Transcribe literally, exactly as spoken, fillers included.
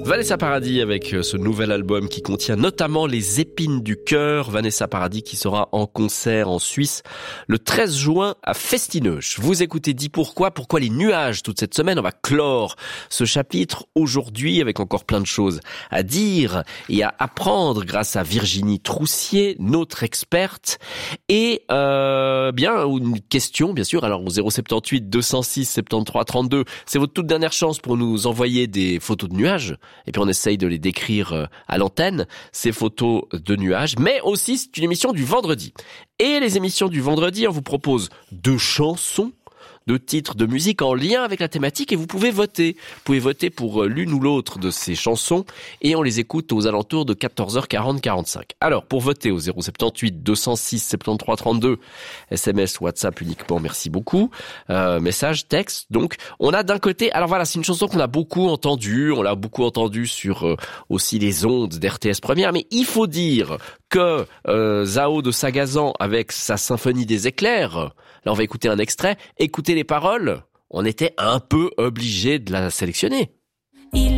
Vanessa Paradis avec ce nouvel album qui contient notamment les épines du cœur. Vanessa Paradis qui sera en concert en Suisse le treize juin à Festineuch. Vous écoutez Dis pourquoi, pourquoi les nuages toute cette semaine. On va clore ce chapitre aujourd'hui avec encore plein de choses à dire et à apprendre grâce à Virginie Troussier, notre experte. Et euh, bien une question bien sûr. Alors au zéro sept huit deux zéro six soixante-treize trente-deux, c'est votre toute dernière chance pour nous envoyer des photos de nuages. Et puis on essaye de les décrire à l'antenne, ces photos de nuages. Mais aussi, c'est une émission du vendredi. Et les émissions du vendredi, on vous propose deux chansons, deux titres de musique en lien avec la thématique et vous pouvez voter. Vous pouvez voter pour l'une ou l'autre de ces chansons et on les écoute aux alentours de quatorze heures quarante quarante-cinq. Alors, pour voter au zéro sept huit deux zéro six soixante-treize trente-deux, S M S, WhatsApp uniquement, merci beaucoup. Euh, message, texte, donc, on a d'un côté, alors voilà, c'est une chanson qu'on a beaucoup entendue, on l'a beaucoup entendue sur euh, aussi les ondes d'R T S Première, mais il faut dire que euh, Zao de Sagazan avec sa symphonie des éclairs, là on va écouter un extrait, écoutez les paroles, on était un peu obligé de la sélectionner. Il